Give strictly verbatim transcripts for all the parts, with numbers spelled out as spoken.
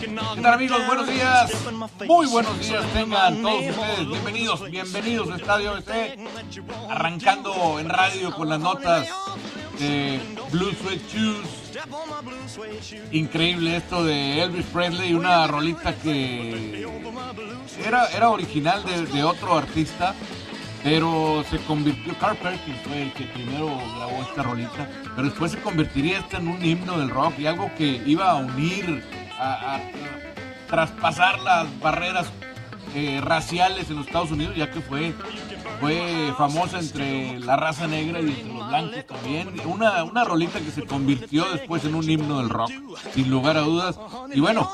¿Qué tal, amigos? Buenos días. Muy buenos días tengan todos ustedes. Bienvenidos, bienvenidos a Estadio A B C. Arrancando en radio con las notas de Blue Suede Shoes. Increíble esto de Elvis Presley, una rolita que era, era original de, de otro artista, pero se convirtió, Carl Perkins fue el que primero grabó esta rolita, pero después se convertiría esta en un himno del rock y algo que iba a unir, a, a, a traspasar las barreras eh, raciales en los Estados Unidos, ya que fue, fue famosa entre la raza negra y entre los blancos también. Una, una rolita que se convirtió después en un himno del rock, sin lugar a dudas. Y bueno,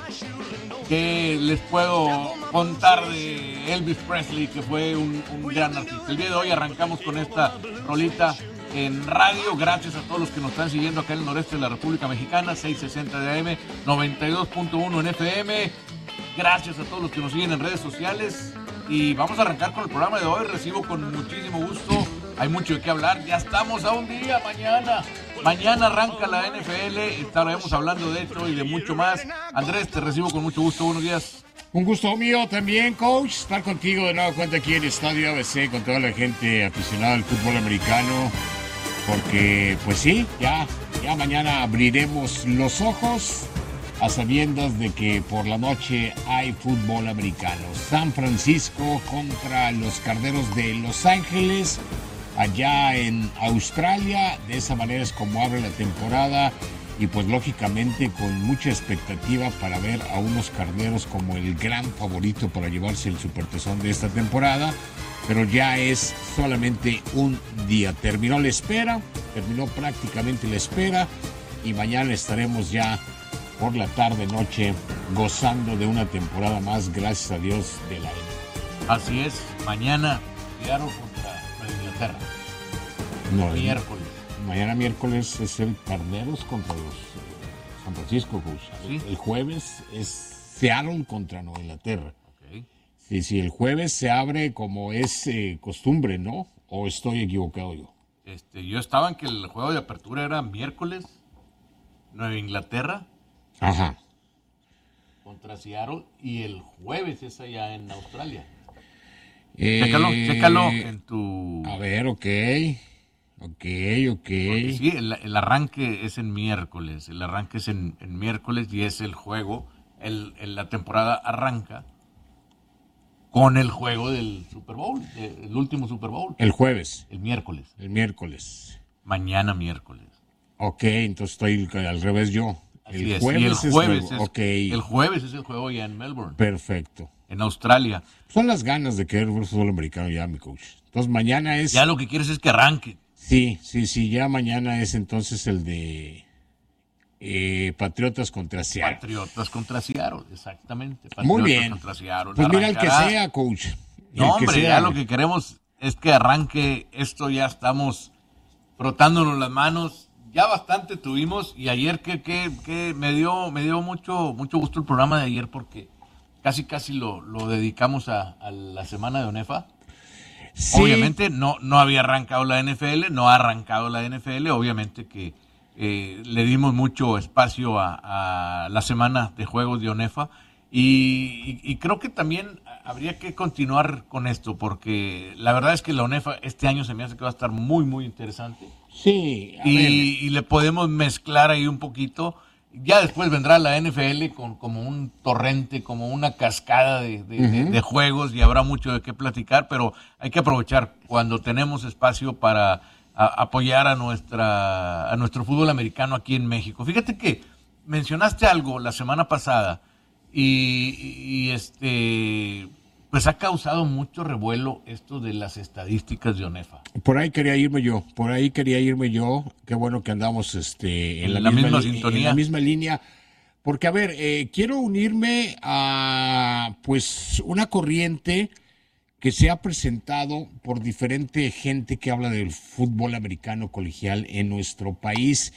¿qué les puedo contar de Elvis Presley, que fue un, un gran artista? El día de hoy arrancamos con esta rolita en radio, gracias a todos los que nos están siguiendo acá en el noreste de la República Mexicana, seiscientos sesenta de A M, noventa y dos punto uno en F M. Gracias a todos los que nos siguen en redes sociales. Y vamos a arrancar con el programa de hoy. Recibo con muchísimo gusto. Hay mucho de qué hablar. Ya estamos a un día, mañana. Mañana arranca la N F L. Estaremos hablando de esto y de mucho más. Andrés, te recibo con mucho gusto. Buenos días. Un gusto mío también, coach, estar contigo de nueva cuenta aquí en Estadio A B C con toda la gente aficionada al fútbol americano. Porque, pues sí, ya, ya mañana abriremos los ojos a sabiendas de que por la noche hay fútbol americano. San Francisco contra los Carneros de Los Ángeles, allá en Australia. De esa manera es como abre la temporada y pues lógicamente con mucha expectativa para ver a unos Carneros como el gran favorito para llevarse el supertazón de esta temporada. Pero ya es solamente un día. Terminó la espera, terminó prácticamente la espera y mañana estaremos ya por la tarde noche gozando de una temporada más, gracias a Dios, de la N F L. Así es, mañana Seattle contra Nueva Inglaterra. No, miércoles. Mañana miércoles es el Carneros contra los eh, San Francisco. ¿Sí? El jueves es Seattle contra Nueva Inglaterra. Okay. Sí, sí, el jueves se abre como es eh, costumbre, ¿no? ¿O estoy equivocado yo? Este, yo estaba en que el juego de apertura era miércoles, Nueva Inglaterra. Ajá. Contra Seattle, y el jueves es allá en Australia. Eh, chécalo, chécalo en tu... A ver, ok. Ok, ok. Porque sí, el, el arranque es en miércoles. El arranque es en, en miércoles y es el juego. El, el, la temporada arranca con el juego del Super Bowl, el último Super Bowl. El jueves. El miércoles. El miércoles. Mañana miércoles. Ok, entonces estoy al revés yo. El jueves, el jueves es, es, es okay. El jueves es el juego ya en Melbourne. Perfecto. En Australia. Son las ganas de querer ver fútbol americano ya, mi coach. Entonces mañana es... Ya lo que quieres es que arranque. Sí, sí, sí. Ya mañana es entonces el de eh, Patriotas contra Seattle. Patriotas contra Seattle, exactamente. Patriotas Muy bien. Contra Seattle. Pues mira el que sea, coach. No, el que hombre, sea. ya lo que queremos es que arranque esto. Ya estamos frotándonos las manos. Ya bastante tuvimos, y ayer que, que, que me dio me dio mucho mucho gusto el programa de ayer, porque casi casi lo, lo dedicamos a, a la semana de ONEFA. Sí. Obviamente no, no había arrancado la N F L, no ha arrancado la N F L, obviamente que eh, le dimos mucho espacio a, a la semana de juegos de ONEFA, y, y, y creo que también habría que continuar con esto, porque la verdad es que la ONEFA este año se me hace que va a estar muy, muy interesante. Sí, a y, ver. y le podemos mezclar ahí un poquito. Ya después vendrá la N F L con como un torrente, como una cascada de, de, uh-huh. de, de juegos, y habrá mucho de qué platicar, pero hay que aprovechar cuando tenemos espacio para a, apoyar a nuestra a nuestro fútbol americano aquí en México. Fíjate que mencionaste algo la semana pasada y, y este pues ha causado mucho revuelo esto de las estadísticas de ONEFA. Por ahí quería irme yo, por ahí quería irme yo. Qué bueno que andamos este, en, en la, la misma, misma li- sintonía. En la misma línea. Porque, a ver, eh, quiero unirme a pues una corriente que se ha presentado por diferente gente que habla del fútbol americano colegial en nuestro país.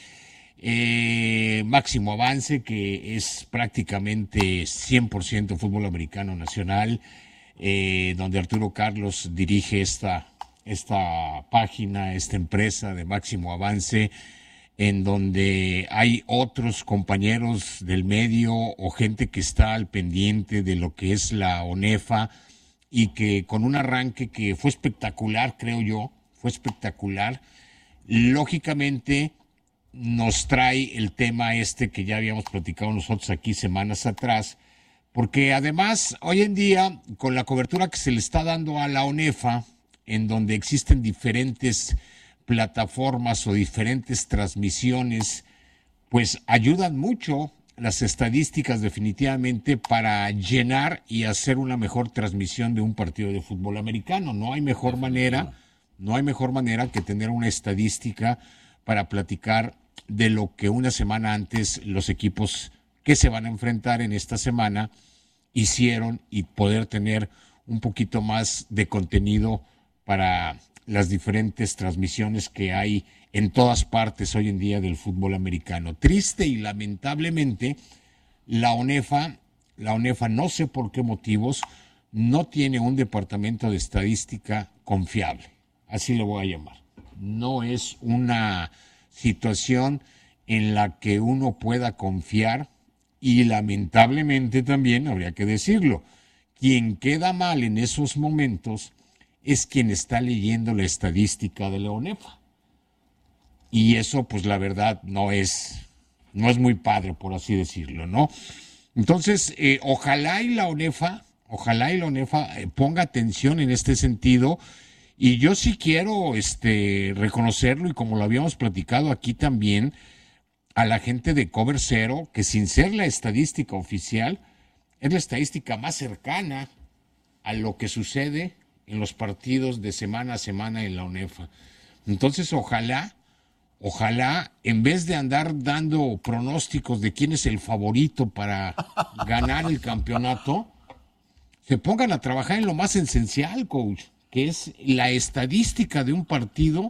Eh, Máximo Avance, que es prácticamente cien por ciento fútbol americano nacional. Eh, donde Arturo Carlos dirige esta, esta página, esta empresa de Máximo Avance. en donde hay otros compañeros del medio o gente que está al pendiente de lo que es la ONEFA y que con un arranque que fue espectacular, creo yo, fue espectacular, lógicamente nos trae el tema este que ya habíamos platicado nosotros aquí semanas atrás, porque además hoy en día con la cobertura que se le está dando a la ONEFA, en donde existen diferentes plataformas o diferentes transmisiones, pues ayudan mucho las estadísticas definitivamente para llenar y hacer una mejor transmisión de un partido de fútbol americano. No hay mejor manera, no hay mejor manera que tener una estadística para platicar de lo que una semana antes los equipos que se van a enfrentar en esta semana hicieron y poder tener un poquito más de contenido para las diferentes transmisiones que hay en todas partes hoy en día del fútbol americano. Triste y lamentablemente, la ONEFA, la ONEFA no sé por qué motivos, no tiene un departamento de estadística confiable. Así lo voy a llamar. No es una situación en la que uno pueda confiar y lamentablemente también, habría que decirlo, quien queda mal en esos momentos es quien está leyendo la estadística de la ONEFA. Y eso, pues la verdad, no es, no es muy padre, por así decirlo, ¿no? Entonces, eh, ojalá y la ONEFA, ojalá y la ONEFA eh, ponga atención en este sentido. Y yo sí quiero este, reconocerlo, y como lo habíamos platicado aquí también, a la gente de Cover Cero, que sin ser la estadística oficial, es la estadística más cercana a lo que sucede en los partidos de semana a semana en la ONEFA. Entonces, ojalá, ojalá, en vez de andar dando pronósticos de quién es el favorito para ganar el campeonato, se pongan a trabajar en lo más esencial, coach, que es la estadística de un partido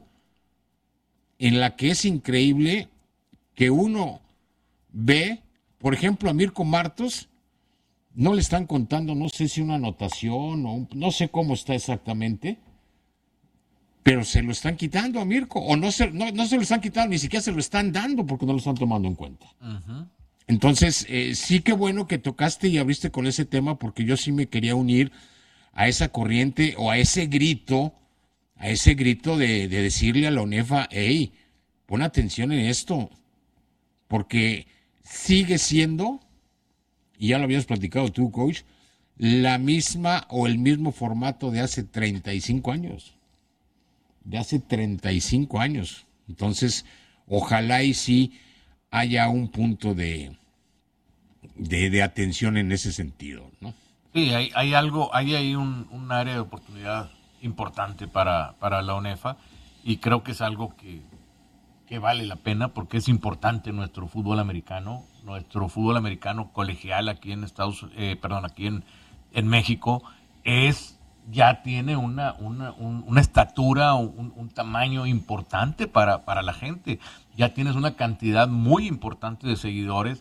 en la que es increíble que uno ve, por ejemplo, a Mirko Martos, no le están contando, no sé si una anotación o un, no sé cómo está exactamente, pero se lo están quitando a Mirko, o no se, no, no se lo están quitando, ni siquiera se lo están dando porque no lo están tomando en cuenta. Uh-huh. Entonces, eh, sí que bueno que tocaste y abriste con ese tema, porque yo sí me quería unir a esa corriente o a ese grito, a ese grito de, de decirle a la ONEFA, hey, pon atención en esto, porque sigue siendo, y ya lo habías platicado tú, coach, la misma o el mismo formato de hace treinta y cinco años. De hace treinta y cinco años. Entonces, ojalá y sí haya un punto de, de, de atención en ese sentido, ¿no? Sí, hay, hay algo, hay ahí un, un área de oportunidad importante para, para la ONEFA, y creo que es algo que, que vale la pena, porque es importante nuestro fútbol americano, nuestro fútbol americano colegial aquí en Estados, eh, perdón, aquí en, en México, es ya tiene una, una, un, una estatura, un, un tamaño importante para, para la gente. Ya tienes una cantidad muy importante de seguidores,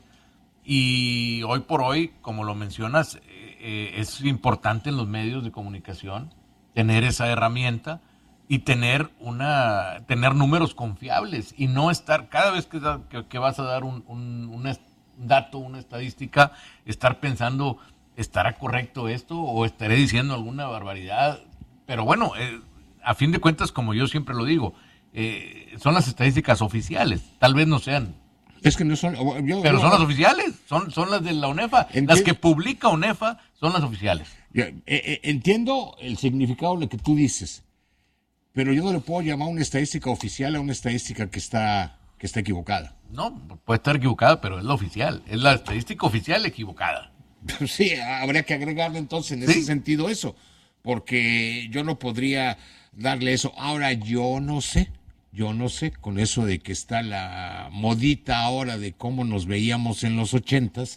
y hoy por hoy, como lo mencionas, eh, es importante en los medios de comunicación tener esa herramienta y tener una tener números confiables, y no estar cada vez que, que, que vas a dar un, un, un dato, una estadística, estar pensando, ¿estará correcto esto o estaré diciendo alguna barbaridad? Pero bueno, eh, a fin de cuentas, como yo siempre lo digo, eh, son las estadísticas oficiales, tal vez no sean. Es que no son, yo, pero yo, son las oficiales, son, son las de la ONEFA, enti- las que publica ONEFA son las oficiales. Yo, eh, eh, entiendo el significado de lo que tú dices, pero yo no le puedo llamar una estadística oficial a una estadística que está, que está equivocada. No, puede estar equivocada, pero es la oficial, es la estadística oficial equivocada. Sí, habría que agregarle entonces en ¿Sí? ese sentido eso, porque yo no podría darle eso. Ahora, yo no sé, yo no sé, con eso de que está la modita ahora de cómo nos veíamos en los ochentas.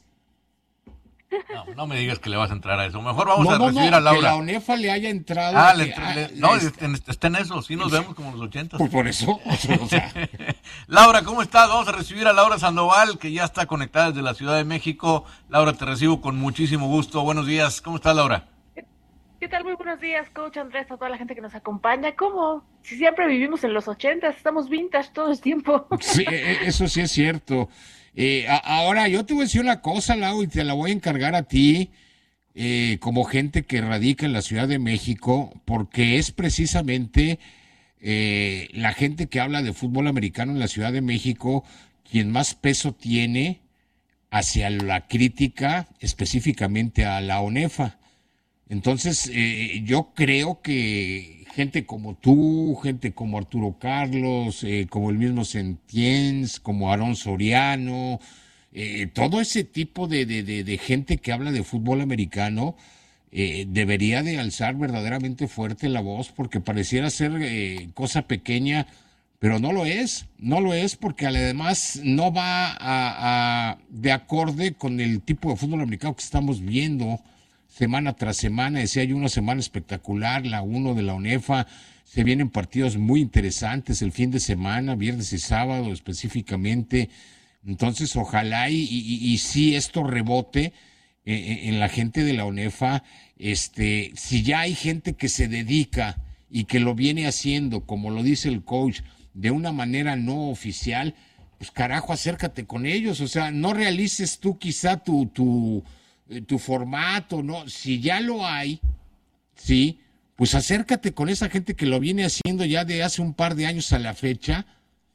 No, no me digas que le vas a entrar a eso. Mejor vamos no, a no, recibir no, a Laura. Que la ONEFA le haya entrado. Ah, que, le, ah, le, no, le está, está en eso, sí nos vemos como en los ochentas. Pues por eso, o sea. Laura, ¿cómo estás? Vamos a recibir a Laura Sandoval, que ya está conectada desde la Ciudad de México. Laura, te recibo con muchísimo gusto. Buenos días. ¿Cómo estás, Laura? ¿Qué tal? Muy buenos días, coach Andrés, a toda la gente que nos acompaña. ¿Cómo si siempre vivimos en los ochentas, estamos vintage todo el tiempo. Sí, eso sí es cierto. Eh, a, ahora, yo te voy a decir una cosa, Lau, y te la voy a encargar a ti, eh, como gente que radica en la Ciudad de México, porque es precisamente eh, la gente que habla de fútbol americano en la Ciudad de México quien más peso tiene hacia la crítica, específicamente a la ONEFA. Entonces, eh, yo creo que gente como tú, gente como Arturo Carlos, eh, como el mismo Sentiens, como Aarón Soriano, eh, todo ese tipo de, de, de, de gente que habla de fútbol americano, eh, debería de alzar verdaderamente fuerte la voz, porque pareciera ser eh, cosa pequeña, pero no lo es, no lo es, porque además no va a, a, de acorde con el tipo de fútbol americano que estamos viendo semana tras semana. Decía hay una semana espectacular, la uno de la ONEFA, se vienen partidos muy interesantes el fin de semana, viernes y sábado específicamente. Entonces ojalá y, y, y si esto rebote eh, en la gente de la ONEFA. Este, si ya hay gente que se dedica y que lo viene haciendo, como lo dice el coach, de una manera no oficial, pues carajo, acércate con ellos. O sea, no realices tú quizá tu... tu tu formato, ¿no? Si ya lo hay, sí, pues acércate con esa gente que lo viene haciendo ya de hace un par de años a la fecha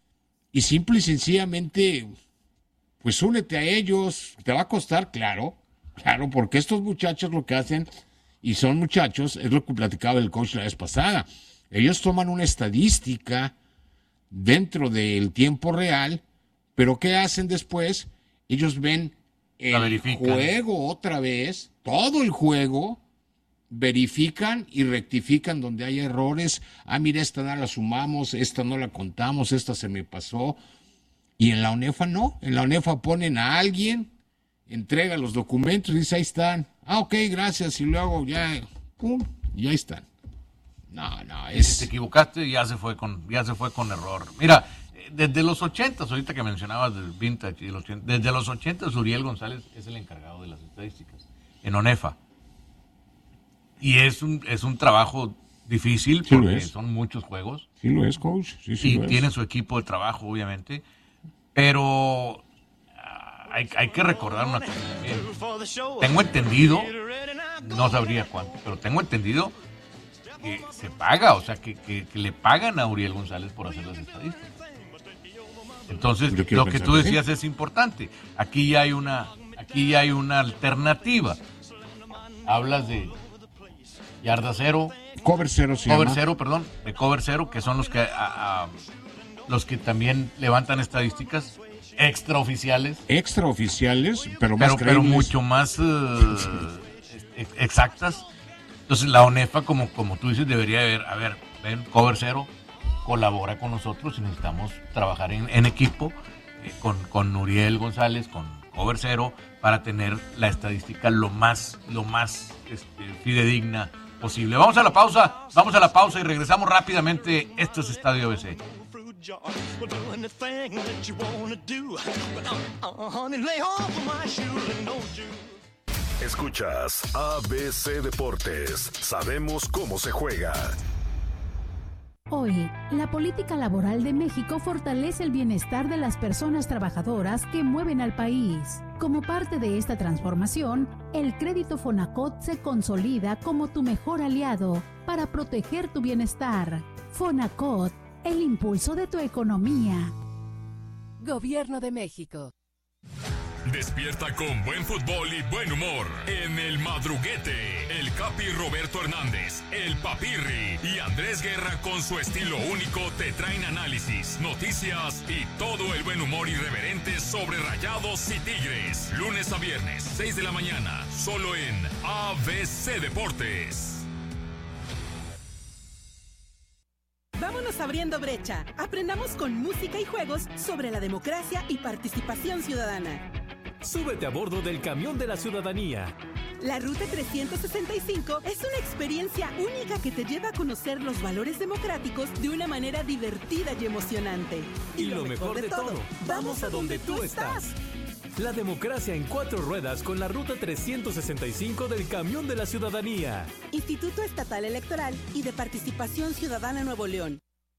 y simple y sencillamente, pues únete a ellos. Te va a costar, claro, claro, porque estos muchachos lo que hacen, y son muchachos, es lo que platicaba el coach la vez pasada, ellos toman una estadística dentro del tiempo real, pero ¿qué hacen después? Ellos ven el juego otra vez, todo el juego, verifican y rectifican donde hay errores. Ah, mira, esta no la sumamos, esta no la contamos, esta se me pasó. Y en la ONEFA no, en la ONEFA ponen a alguien, entrega los documentos y dice, ahí están. Ah, ok, gracias, y luego ya, pum, y ahí están. No, no, es... Si te equivocaste, ya se fue con, ya se fue con error. Mira, desde los ochentas, ahorita que mencionabas del vintage, y los, desde los ochentas Uriel González es el encargado de las estadísticas en ONEFA. Y es un, es un trabajo difícil, sí, porque son muchos juegos. Sí lo es, coach. Sí, sí y lo tiene es. su equipo de trabajo, obviamente. Pero uh, hay, hay que recordar una cosa también. Tengo entendido, no sabría cuánto, pero tengo entendido que se paga, o sea, que, que, que le pagan a Uriel González por hacer las estadísticas. Entonces, lo que tú decías es importante. Aquí ya hay una, aquí ya hay una alternativa. Hablas de yarda cero, cover cero, sí, cover cero, perdón, de cover cero, que son los que a, a, los que también levantan estadísticas extraoficiales. Extraoficiales, pero más pero, creíbles. pero mucho más uh, exactas. Entonces, la ONEFA, como, como tú dices, debería haber, a ver, ven, cover cero, colabora con nosotros y necesitamos trabajar en, en equipo eh, con, con Uriel González, con Cover Cero, para tener la estadística lo más, lo más este, fidedigna posible. Vamos a la pausa, vamos a la pausa y regresamos rápidamente. Esto es Estadio A B C. Escuchas A B C Deportes. Sabemos cómo se juega. Hoy, la política laboral de México fortalece el bienestar de las personas trabajadoras que mueven al país. Como parte de esta transformación, el crédito Fonacot se consolida como tu mejor aliado para proteger tu bienestar. Fonacot, el impulso de tu economía. Gobierno de México. Despierta con buen fútbol y buen humor en El Madruguete. El Capi Roberto Hernández, el Papirri y Andrés Guerra con su estilo único te traen análisis, noticias y todo el buen humor irreverente sobre Rayados y Tigres. Lunes a viernes, seis de la mañana, solo en A B C Deportes. Vámonos abriendo brecha. Aprendamos con música y juegos sobre la democracia y participación ciudadana. Súbete a bordo del camión de la ciudadanía. La Ruta trescientos sesenta y cinco es una experiencia única que te lleva a conocer los valores democráticos de una manera divertida y emocionante. Y, y lo, lo mejor, mejor de todo, todo, vamos a donde tú estás. La democracia en cuatro ruedas con la Ruta trescientos sesenta y cinco del camión de la ciudadanía. Instituto Estatal Electoral y de Participación Ciudadana Nuevo León.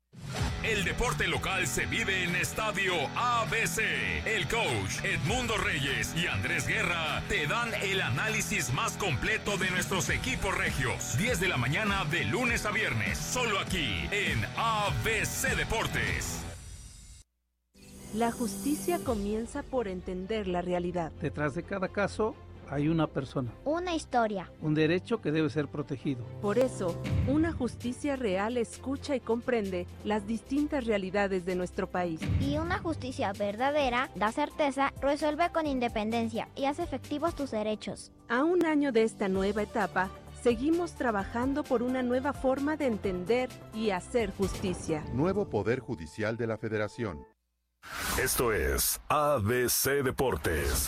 El deporte local se vive en Estadio A B C. El coach Edmundo Reyes y Andrés Guerra te dan el análisis más completo de nuestros equipos regios. diez de la mañana de lunes a viernes, solo aquí en A B C Deportes. La justicia comienza por entender la realidad. Detrás de cada caso hay una persona. Una historia. Un derecho que debe ser protegido. Por eso, una justicia real escucha y comprende las distintas realidades de nuestro país. Y una justicia verdadera da certeza, resuelve con independencia y hace efectivos tus derechos. A un año de esta nueva etapa, seguimos trabajando por una nueva forma de entender y hacer justicia. Nuevo Poder Judicial de la Federación. Esto es A B C Deportes.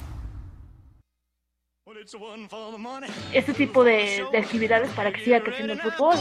Este tipo de, de actividades para que siga creciendo el fútbol.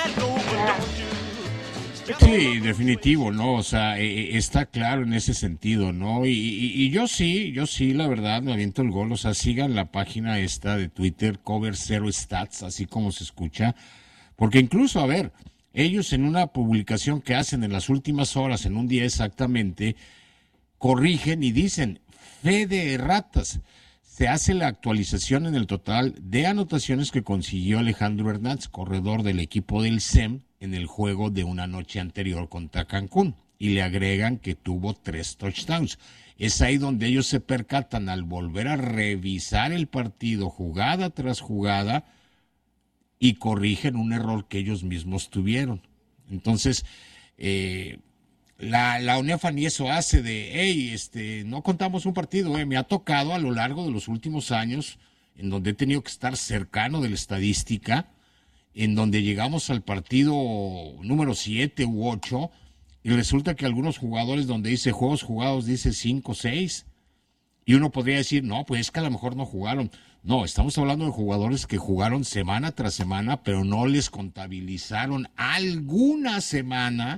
Sí, definitivo, ¿no? O sea, eh, está claro en ese sentido, ¿no? Y, y, y yo sí, yo sí, la verdad, me aviento el gol. O sea, sigan la página esta de Twitter, Cover Zero Stats, así como se escucha. Porque incluso, a ver, ellos en una publicación que hacen en las últimas horas, en un día exactamente, corrigen y dicen, fe de erratas. Se hace la actualización en el total de anotaciones que consiguió Alejandro Hernández, corredor del equipo del S E M, en el juego de una noche anterior contra Cancún. Y le agregan que tuvo tres touchdowns. Es ahí donde ellos se percatan al volver a revisar el partido jugada tras jugada y corrigen un error que ellos mismos tuvieron. Entonces, eh, La, la UNEFA ni eso hace de, hey, este, no contamos un partido, eh. Me ha tocado a lo largo de los últimos años, en donde he tenido que estar cercano de la estadística, en donde llegamos al partido número siete u ocho, y resulta que algunos jugadores donde dice juegos jugados dice cinco, seis, y uno podría decir, no, pues es que a lo mejor no jugaron. No, estamos hablando de jugadores que jugaron semana tras semana, pero no les contabilizaron alguna semana.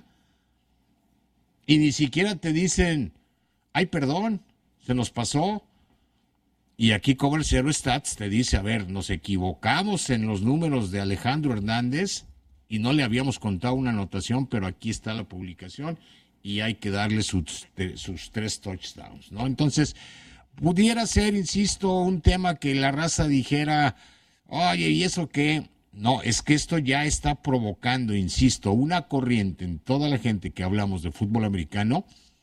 Y ni siquiera te dicen, ay, perdón, se nos pasó. Y aquí Cover Zero Stats te dice, a ver, nos equivocamos en los números de Alejandro Hernández y no le habíamos contado una anotación, pero aquí está la publicación y hay que darle sus, sus tres touchdowns, ¿no? Entonces, pudiera ser, insisto, un tema que la raza dijera, oye, ¿y eso qué? No, es que esto ya está provocando, insisto, una corriente en toda la gente que hablamos de fútbol americano,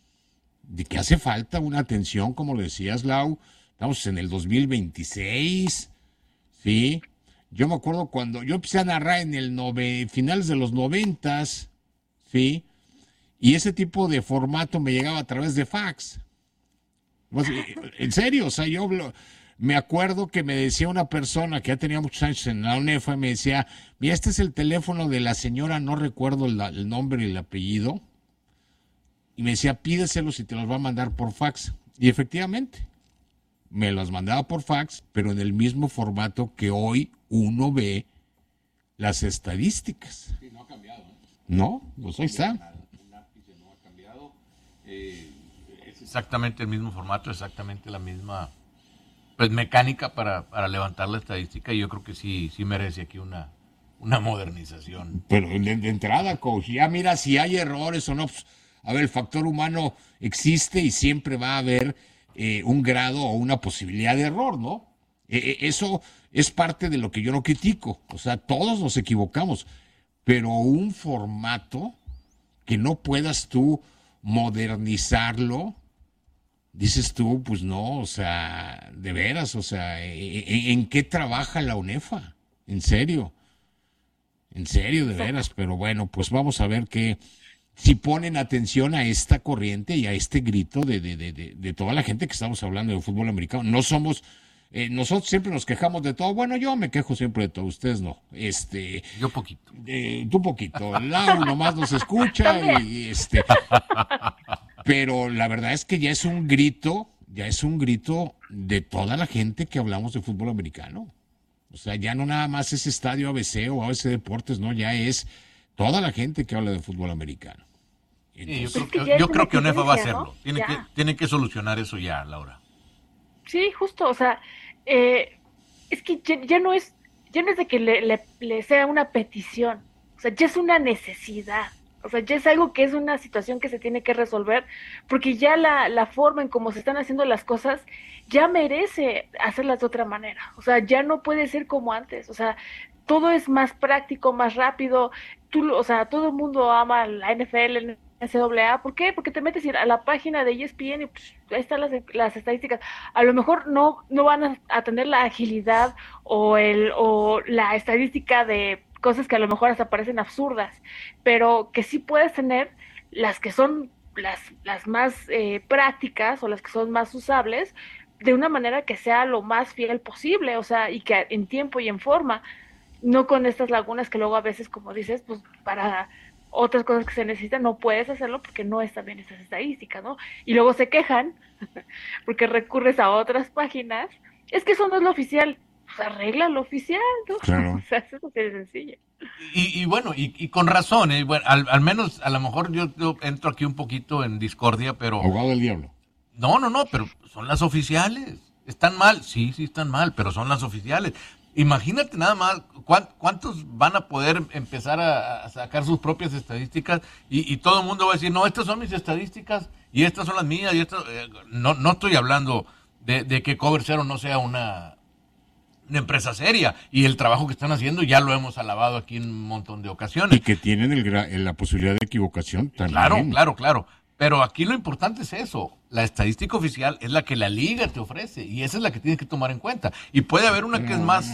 de que hace falta una atención, como lo decías, Lau. Estamos en el dos mil veintiséis, ¿sí? Yo me acuerdo cuando yo empecé a narrar en el nove, finales de los noventas, ¿sí? Y ese tipo de formato me llegaba a través de fax. Pues, en serio, o sea, yo... Me acuerdo que me decía una persona que ya tenía muchos años en la UNEFA, me decía, mira, este es el teléfono de la señora, no recuerdo el, el nombre y el apellido, y me decía, pídeselos y te los va a mandar por fax. Y efectivamente, me los mandaba por fax, pero en el mismo formato que hoy uno ve las estadísticas. Sí, no ha cambiado. ¿eh? No, pues ahí está. El ápice no ha cambiado. Eh, es exactamente el mismo formato, exactamente la misma... pues mecánica para, para levantar la estadística, y yo creo que sí, sí merece aquí una, una modernización. Pero de, de entrada, coach, ya mira si hay errores o no. Pues, a ver, el factor humano existe y siempre va a haber eh, un grado o una posibilidad de error, ¿no? Eh, eso es parte de lo que yo no critico. O sea, todos nos equivocamos, pero un formato que no puedas tú modernizarlo, dices tú, pues no, o sea, de veras, o sea, ¿en, en qué trabaja la UNEFA? En serio, en serio, de veras, pero bueno, pues vamos a ver que si ponen atención a esta corriente y a este grito de, de, de, de, de toda la gente que estamos hablando de fútbol americano. No somos, eh, nosotros siempre nos quejamos de todo, bueno, yo me quejo siempre de todo, ustedes no, este... Yo poquito. Eh, tú poquito, Lau nomás nos escucha y este... Pero la verdad es que ya es un grito, ya es un grito de toda la gente que hablamos de fútbol americano. O sea, ya no nada más es Estadio A B C o A B C Deportes, no, ya es toda la gente que habla de fútbol americano. Entonces, sí, yo creo que, yo creo que UNEFA va a hacerlo. ¿No? Tiene, que, tiene que solucionar eso ya, Laura. Sí, justo, o sea, eh, es que ya, ya no es, ya no es de que le, le, le sea una petición, o sea, ya es una necesidad. O sea, ya es algo que es una situación que se tiene que resolver, porque ya la, la forma en cómo se están haciendo las cosas ya merece hacerlas de otra manera. O sea, ya no puede ser como antes. O sea, todo es más práctico, más rápido. Tú, o sea, todo el mundo ama la N F L, N C A A. ¿Por qué? Porque te metes a la página de E S P N y pues, ahí están las, las estadísticas. A lo mejor no, no van a, a tener la agilidad o, el, o la estadística de cosas que a lo mejor hasta parecen absurdas, pero que sí puedes tener las que son las, las más eh, prácticas o las que son más usables de una manera que sea lo más fiel posible, o sea, y que en tiempo y en forma, no con estas lagunas que luego a veces, como dices, pues para otras cosas que se necesitan no puedes hacerlo porque no están bien estas estadísticas, ¿no? Y luego se quejan porque recurres a otras páginas, es que eso no es lo oficial. Pues arregla lo oficial, ¿no? Claro. O sea, eso es así de sencillo. Y, y bueno, y, y con razón, ¿eh? Bueno, al, al menos, a lo mejor yo, yo entro aquí un poquito en discordia, pero... Abogado del diablo. No, no, no, pero son las oficiales. ¿Están mal? Sí, sí están mal, pero son las oficiales. Imagínate nada más cuántos van a poder empezar a, a sacar sus propias estadísticas y, y todo el mundo va a decir, no, estas son mis estadísticas y estas son las mías. Y estas, eh, no, no estoy hablando de, de que Cover Zero no sea una... una empresa seria, y el trabajo que están haciendo ya lo hemos alabado aquí en un montón de ocasiones. Y que tienen el, la posibilidad de equivocación también. Claro, claro, claro. Pero aquí lo importante es eso. La estadística oficial es la que la liga te ofrece, y esa es la que tienes que tomar en cuenta. Y puede haber una que es más,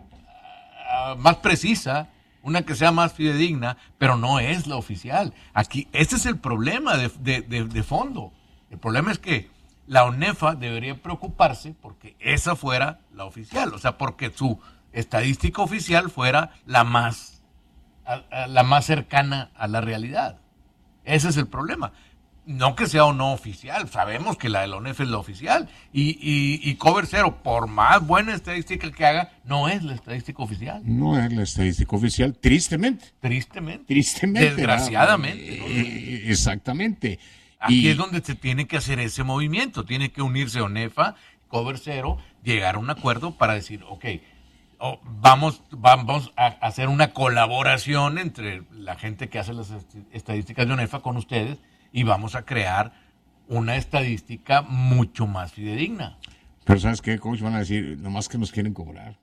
uh, más precisa, una que sea más fidedigna, pero no es la oficial. Aquí, ese es el problema de, de, de, de fondo. El problema es que la ONEFA debería preocuparse porque esa fuera la oficial, o sea, porque su estadística oficial fuera la más, a, a, la más cercana a la realidad. Ese es el problema. No que sea o no oficial, sabemos que la de la ONEFA es la oficial, y, y, y Cover Zero, por más buena estadística que haga, no es la estadística oficial. No es la estadística oficial, tristemente. Tristemente. Tristemente. Desgraciadamente. ¿No? Eh, exactamente. Aquí y... es donde se tiene que hacer ese movimiento, tiene que unirse ONEFA, Cover Zero, llegar a un acuerdo para decir, ok, oh, vamos, vamos a hacer una colaboración entre la gente que hace las estadísticas de ONEFA con ustedes y vamos a crear una estadística mucho más fidedigna. Pero ¿sabes qué, coach? Van a decir, nomás que nos quieren cobrar.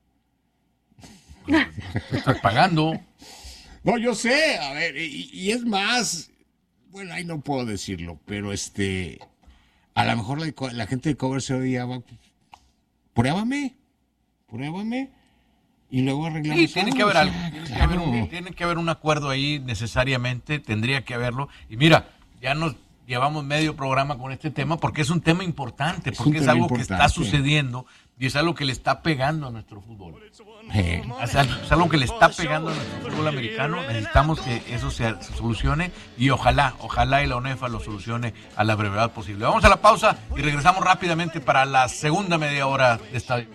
Estás pagando. No, yo sé, a ver, y, y es más... Bueno, ahí no puedo decirlo, pero este, a lo mejor la, la gente de Cover Zero ya va, pruébame, pruébame, y luego arreglamos. Sí, tiene que haber algo, sea, tiene, claro. que haber un, tiene que haber un acuerdo ahí necesariamente, tendría que haberlo. Y mira, ya nos llevamos medio programa con este tema porque es un tema importante, es porque es tema algo importante. que está sucediendo y es algo que le está pegando a nuestro fútbol. Eh. Es, algo, es algo que le está pegando a nuestro fútbol americano. Necesitamos que eso se, se solucione y ojalá, ojalá y la ONEFA lo solucione a la brevedad posible. Vamos a la pausa y regresamos rápidamente para la segunda media hora de esta...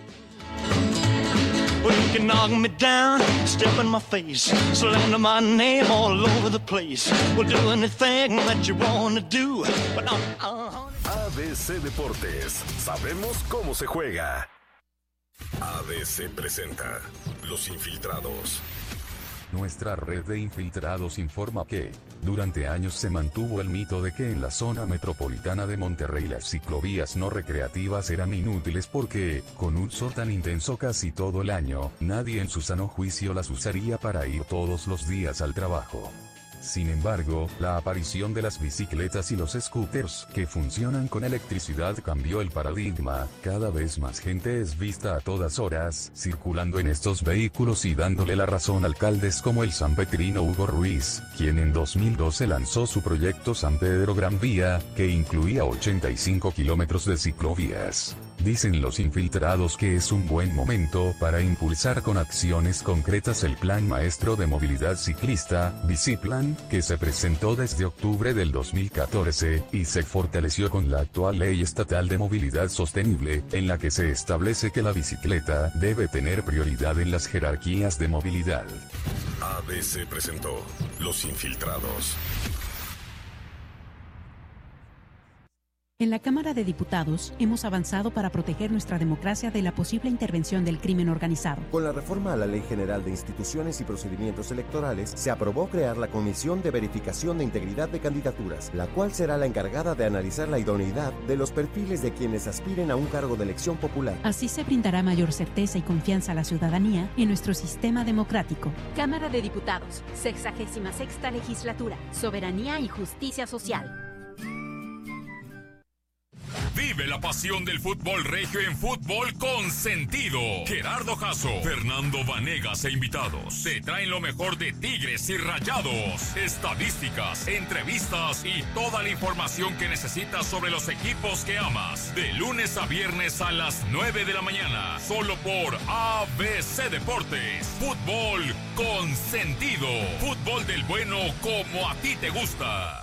Well, you can knock me down, step in my face, slander my name all over the place. We'll do anything that you wanna do, but not... Uh-huh. A B C Deportes, sabemos cómo se juega. A B C presenta Los Infiltrados. Nuestra red de infiltrados informa que, durante años se mantuvo el mito de que en la zona metropolitana de Monterrey las ciclovías no recreativas eran inútiles porque, con un sol tan intenso casi todo el año, nadie en su sano juicio las usaría para ir todos los días al trabajo. Sin embargo, la aparición de las bicicletas y los scooters, que funcionan con electricidad, cambió el paradigma. Cada vez más gente es vista a todas horas, circulando en estos vehículos y dándole la razón a alcaldes como el sanpetrino Hugo Ruiz, quien en dos mil doce lanzó su proyecto San Pedro Gran Vía, que incluía ochenta y cinco kilómetros de ciclovías. Dicen los infiltrados que es un buen momento para impulsar con acciones concretas el Plan Maestro de Movilidad Ciclista, Biciplan, que se presentó desde octubre del dos mil catorce, y se fortaleció con la actual Ley Estatal de Movilidad Sostenible, en la que se establece que la bicicleta debe tener prioridad en las jerarquías de movilidad. A B C presentó Los Infiltrados. En la Cámara de Diputados hemos avanzado para proteger nuestra democracia de la posible intervención del crimen organizado. Con la reforma a la Ley General de Instituciones y Procedimientos Electorales, se aprobó crear la Comisión de Verificación de Integridad de Candidaturas, la cual será la encargada de analizar la idoneidad de los perfiles de quienes aspiren a un cargo de elección popular. Así se brindará mayor certeza y confianza a la ciudadanía en nuestro sistema democrático. Cámara de Diputados, sexagésima sexta legislatura, soberanía y justicia social. Vive la pasión del fútbol regio en Fútbol con Sentido. Gerardo Jasso, Fernando Vanegas e invitados te traen lo mejor de Tigres y Rayados, estadísticas, entrevistas y toda la información que necesitas sobre los equipos que amas. De lunes a viernes a las nueve de la mañana, solo por A B C Deportes. Fútbol con Sentido. Fútbol del bueno como a ti te gusta.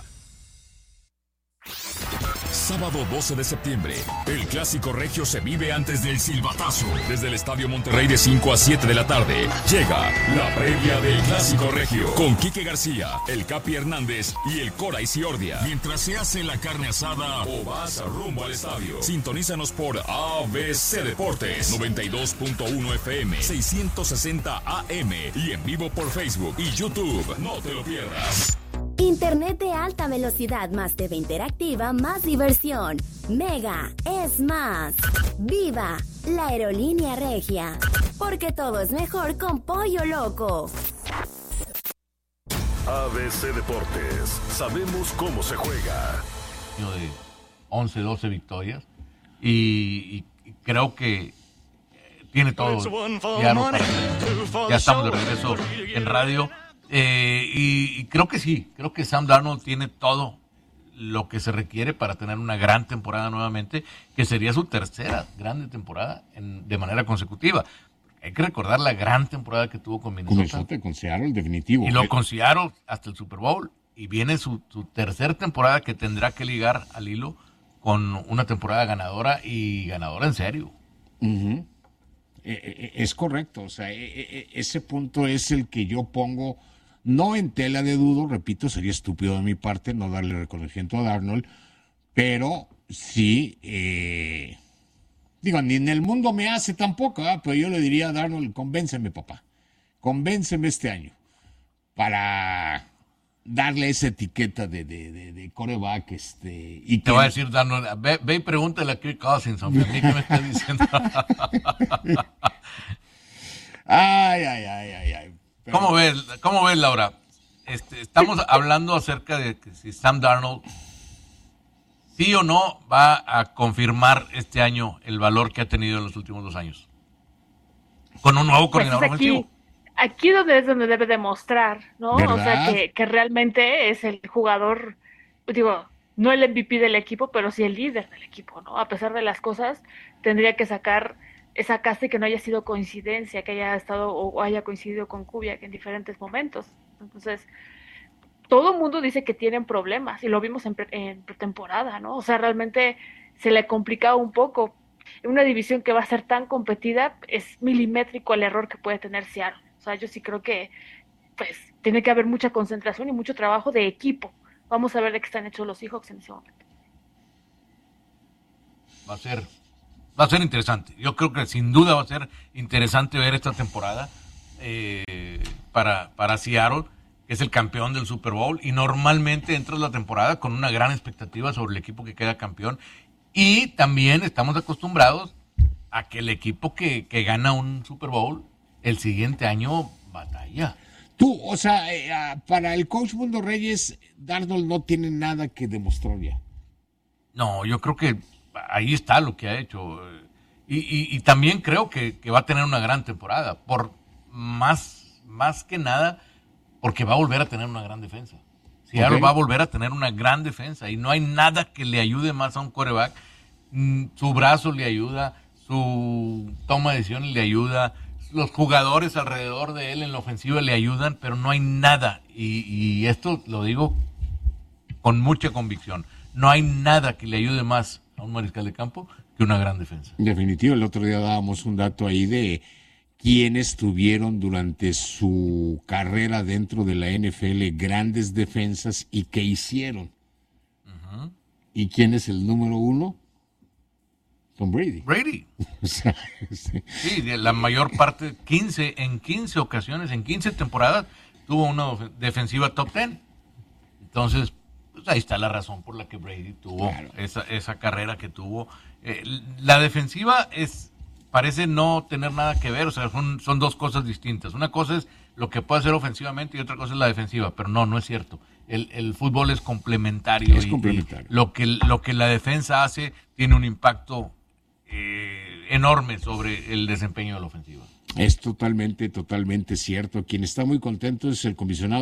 Sábado doce de septiembre, el Clásico Regio se vive antes del silbatazo. Desde el Estadio Monterrey de cinco a siete de la tarde, llega la previa del Clásico Regio. Con Quique García, el Capi Hernández y el Cora Isiordia. Mientras se hace la carne asada o vas rumbo al estadio. Sintonízanos por A B C Deportes, noventa y dos punto uno F M, seiscientos sesenta A M y en vivo por Facebook y YouTube. No te lo pierdas. Internet de alta velocidad más T V interactiva más diversión. Mega es más. ¡Viva la aerolínea regia! Porque todo es mejor con Pollo Loco. A B C Deportes, sabemos cómo se juega. De once, doce victorias y, y creo que tiene todo ya, no para, ya estamos de regreso en radio. Eh, y, y creo que sí, creo que Sam Darnold tiene todo lo que se requiere para tener una gran temporada nuevamente, que sería su tercera grande temporada en, de manera consecutiva. Hay que recordar la gran temporada que tuvo con Minnesota. Con Minnesota, con Seattle, definitivo. Y lo con Seattle hasta el Super Bowl. Y viene su, su tercera temporada que tendrá que ligar al hilo con una temporada ganadora y ganadora en serio. Uh-huh. Eh, es correcto, o sea, eh, ese punto es el que yo pongo no en tela de dudo, repito, sería estúpido de mi parte no darle reconocimiento a Darnold, pero sí, eh, digo, ni en el mundo me hace tampoco, ¿eh? Pero yo le diría a Darnold, convénceme papá, convénceme este año, para darle esa etiqueta de, de, de, de quarterback. Este, y te que... va a decir Darnold, ve, ve y pregúntale a Kirk Cousins, hombre, ¿a mí qué me está diciendo? ay, ay, ay, ay, ay. Pero... ¿Cómo ves, cómo ves, Laura? Este, estamos hablando acerca de que si Sam Darnold sí o no va a confirmar este año el valor que ha tenido en los últimos dos años. Con un nuevo coordinador pues aquí, ofensivo. Aquí donde es donde debe demostrar, ¿no? ¿verdad? O sea, que, que realmente es el jugador, digo, no el M V P del equipo, pero sí el líder del equipo, ¿no? A pesar de las cosas, tendría que sacar esa casta y que no haya sido coincidencia, que haya estado o haya coincidido con Kubiak en diferentes momentos. Entonces, todo el mundo dice que tienen problemas, y lo vimos en, pre, en pretemporada, ¿no? O sea, realmente se le complicaba un poco. En una división que va a ser tan competida, es milimétrico el error que puede tener Seattle. O sea, yo sí creo que pues tiene que haber mucha concentración y mucho trabajo de equipo. Vamos a ver de qué están hechos los Seahawks en ese momento. Va a ser, va a ser interesante. Yo creo que sin duda va a ser interesante ver esta temporada eh, para, para Seattle, que es el campeón del Super Bowl, y normalmente entras la temporada con una gran expectativa sobre el equipo que queda campeón, y también estamos acostumbrados a que el equipo que, que gana un Super Bowl el siguiente año batalla. Tú, o sea, eh, para el coach Mundo Reyes, Darnold no tiene nada que demostrar ya. No, yo creo que ahí está lo que ha hecho. Y, y, y también creo que, que va a tener una gran temporada. Por más, más que nada, porque va a volver a tener una gran defensa. Seattle okay. va a volver a tener una gran defensa. Y no hay nada que le ayude más a un quarterback. Su brazo le ayuda, su toma de decisiones le ayuda, los jugadores alrededor de él en la ofensiva le ayudan, pero no hay nada, y, y esto lo digo con mucha convicción, no hay nada que le ayude más a un mariscal de campo que una gran defensa. Definitivo, el otro día dábamos un dato ahí de quiénes tuvieron durante su carrera dentro de la N F L grandes defensas y qué hicieron. Uh-huh. ¿Y quién es el número uno? Tom Brady. Brady. O sea, sí. Sí, de la mayor parte, quince, en quince ocasiones, en quince temporadas, tuvo una defensiva top diez. Entonces, pues ahí está la razón por la que Brady tuvo claro. esa, esa carrera que tuvo. Eh, la defensiva es parece no tener nada que ver, o sea, son, son dos cosas distintas. Una cosa es lo que puede hacer ofensivamente y otra cosa es la defensiva, pero no, no es cierto. El, el fútbol es complementario. Es y, complementario. Y lo, que, lo que la defensa hace tiene un impacto eh, enorme sobre el desempeño de la ofensiva. Es totalmente, totalmente cierto. Quien está muy contento es el comisionado